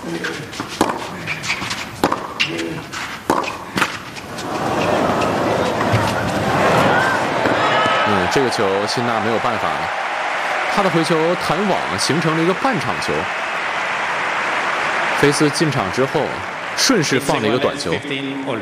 这个球辛纳没有办法了，他的回球弹网形成了一个半场球。菲斯进场之后，顺势放了一个短球。